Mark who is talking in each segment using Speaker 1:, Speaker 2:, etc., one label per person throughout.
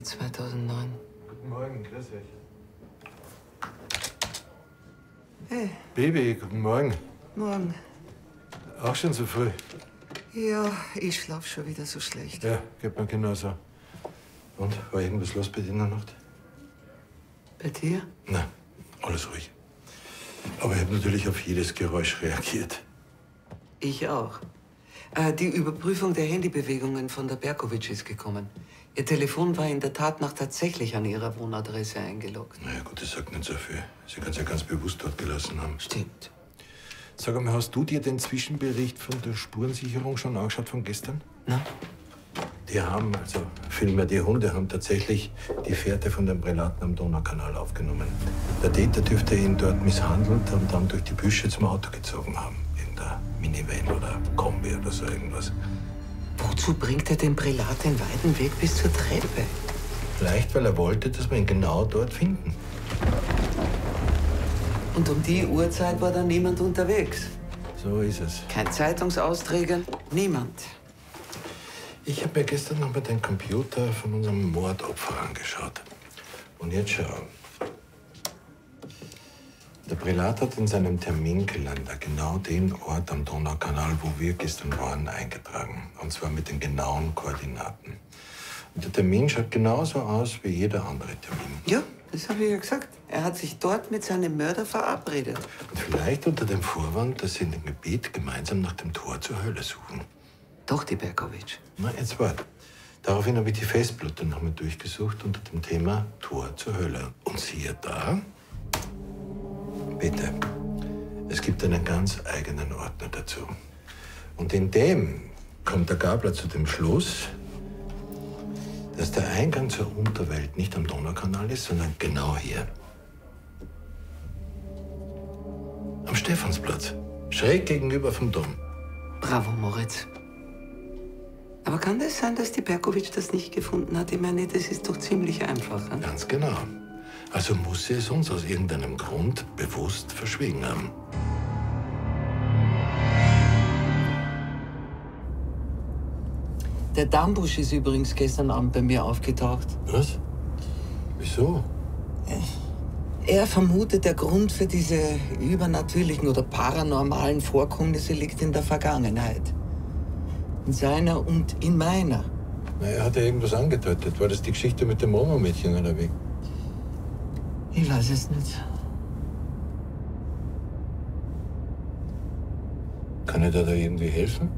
Speaker 1: 2009.
Speaker 2: Guten Morgen, grüß euch.
Speaker 1: Hey.
Speaker 2: Baby, guten Morgen.
Speaker 1: Morgen.
Speaker 2: Auch schon so früh?
Speaker 1: Ja, ich schlaf schon wieder so schlecht.
Speaker 2: Ja, geht mir genauso. Und, war irgendwas los bei dir in der Nacht?
Speaker 1: Bei dir?
Speaker 2: Nein, alles ruhig. Aber ich habe natürlich auf jedes Geräusch reagiert.
Speaker 1: Ich auch. Die Überprüfung der Handybewegungen von der Berkowitsch ist gekommen. Ihr Telefon war in der Tat nach tatsächlich an ihrer Wohnadresse eingeloggt.
Speaker 2: Na ja, gut, das sagt nicht so viel. Sie kann es ja ganz bewusst dort gelassen haben.
Speaker 1: Stimmt.
Speaker 2: Sag mal, hast du dir den Zwischenbericht von der Spurensicherung schon angeschaut von gestern?
Speaker 1: Na?
Speaker 2: Die haben, also vielmehr die Hunde, haben tatsächlich die Fährte von den Prälaten am Donaukanal aufgenommen. Der Täter dürfte ihn dort misshandelt und dann durch die Büsche zum Auto gezogen haben. Irgendein Minivan oder Kombi oder so irgendwas.
Speaker 1: Wozu bringt er den Prälat den weiten Weg bis zur Treppe?
Speaker 2: Vielleicht, weil er wollte, dass wir ihn genau dort finden.
Speaker 1: Und um die Uhrzeit war da niemand unterwegs.
Speaker 2: So ist es.
Speaker 1: Kein Zeitungsausträger, niemand.
Speaker 2: Ich habe mir gestern noch mal den Computer von unserem Mordopfer angeschaut. Und jetzt schau. Der Prälat hat in seinem Terminkalender genau den Ort am Donaukanal, wo wir gestern waren, eingetragen. Und zwar mit den genauen Koordinaten. Und der Termin schaut genauso aus wie jeder andere Termin.
Speaker 1: Ja, das habe ich ja gesagt. Er hat sich dort mit seinem Mörder verabredet.
Speaker 2: Und vielleicht unter dem Vorwand, dass sie in dem Gebiet gemeinsam nach dem Tor zur Hölle suchen.
Speaker 1: Doch, die Berkowitsch.
Speaker 2: Na, jetzt wart. Daraufhin habe ich die Festplatte noch mal durchgesucht unter dem Thema Tor zur Hölle. Und siehe da, bitte, es gibt einen ganz eigenen Ordner dazu. Und in dem kommt der Gabler zu dem Schluss, dass der Eingang zur Unterwelt nicht am Donaukanal ist, sondern genau hier. Am Stephansplatz, schräg gegenüber vom Dom.
Speaker 1: Bravo, Moritz. Aber kann das sein, dass die Berkowitsch das nicht gefunden hat? Ich meine, das ist doch ziemlich einfach. Hein?
Speaker 2: Ganz genau. Also muss sie es uns aus irgendeinem Grund bewusst verschwiegen haben.
Speaker 1: Der Dambusch ist übrigens gestern Abend bei mir aufgetaucht.
Speaker 2: Was? Wieso?
Speaker 1: Er vermutet, der Grund für diese übernatürlichen oder paranormalen Vorkommnisse liegt in der Vergangenheit. In seiner und in meiner.
Speaker 2: Na, er hat ja irgendwas angedeutet. War das die Geschichte mit dem Momo-Mädchen oder wie?
Speaker 1: Ich weiß es nicht.
Speaker 2: Kann er da irgendwie helfen?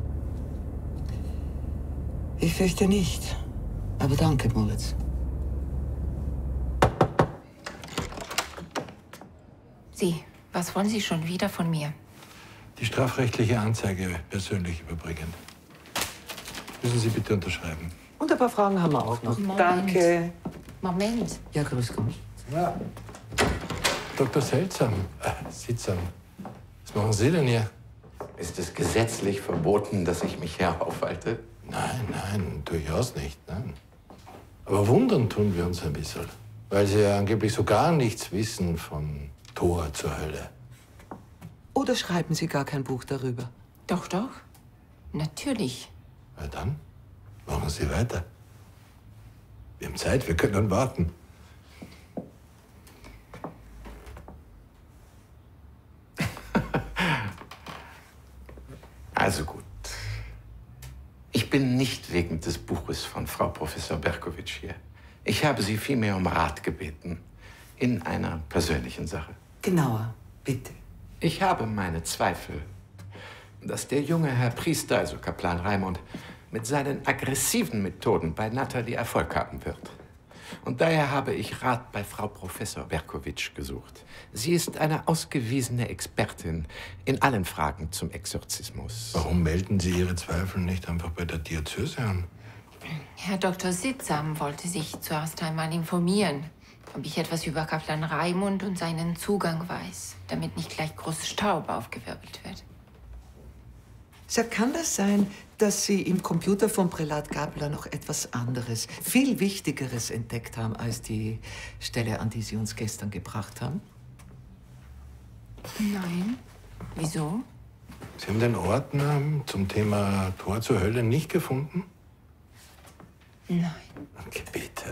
Speaker 1: Ich fürchte nicht. Aber danke, Moritz.
Speaker 3: Sie, was wollen Sie schon wieder von mir?
Speaker 2: Die strafrechtliche Anzeige persönlich überbringen. Müssen Sie bitte unterschreiben.
Speaker 1: Und ein paar Fragen haben wir auch noch.
Speaker 3: Moment.
Speaker 1: Danke.
Speaker 3: Moment.
Speaker 1: Ja, grüß Gott.
Speaker 2: Ja. Dr. Seltsam. Sittsam. Was machen Sie denn hier?
Speaker 4: Ist es gesetzlich verboten, dass ich mich hier aufhalte?
Speaker 2: Nein, durchaus nicht. Nein. Aber wundern tun wir uns ein bisschen. Weil Sie ja angeblich so gar nichts wissen von Tor zur Hölle.
Speaker 1: Oder schreiben Sie gar kein Buch darüber?
Speaker 3: Doch, doch. Natürlich.
Speaker 2: Na dann, machen Sie weiter. Wir haben Zeit, wir können warten.
Speaker 4: Also gut. Ich bin nicht wegen des Buches von Frau Professor Berkowitsch hier. Ich habe Sie vielmehr um Rat gebeten. In einer persönlichen Sache.
Speaker 1: Genauer, bitte.
Speaker 4: Ich habe meine Zweifel, dass der junge Herr Priester, also Kaplan Raimund, mit seinen aggressiven Methoden bei Natalie Erfolg haben wird. Und daher habe ich Rat bei Frau Professor Berkowitsch gesucht. Sie ist eine ausgewiesene Expertin in allen Fragen zum Exorzismus.
Speaker 2: Warum melden Sie Ihre Zweifel nicht einfach bei der Diözese an?
Speaker 3: Herr Dr. Sittsam wollte sich zuerst einmal informieren, ob ich etwas über Kaplan Raimund und seinen Zugang weiß, damit nicht gleich groß Staub aufgewirbelt wird.
Speaker 1: Sir, kann das sein, dass Sie im Computer von Prälat Gabler noch etwas anderes, viel Wichtigeres entdeckt haben, als die Stelle, an die Sie uns gestern gebracht haben?
Speaker 3: Nein. Wieso?
Speaker 2: Sie haben den Ordner zum Thema Tor zur Hölle nicht gefunden?
Speaker 3: Nein.
Speaker 2: Okay, bitte.